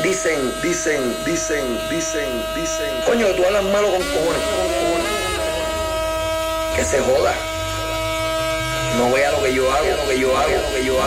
Coño, que tú hablas malo con cojones. Que se joda. No vea lo que yo hago,